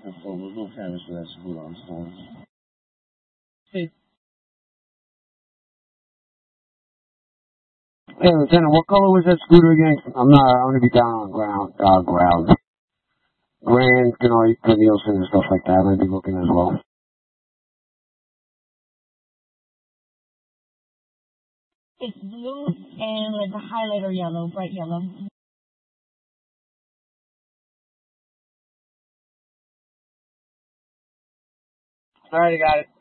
We'll canvas for that. Hold on. Hey, Lieutenant, what color was that scooter again? I'm gonna be down on ground. Grand, Nielsen and stuff like that. I'm gonna be looking as well. It's blue and like the highlighter yellow, bright yellow. Alright, I got it.